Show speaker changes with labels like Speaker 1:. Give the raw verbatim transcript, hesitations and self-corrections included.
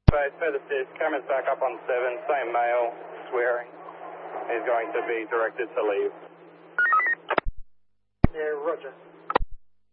Speaker 1: But further says, camera's back up on seven, same male, swearing. He's going to be directed to leave.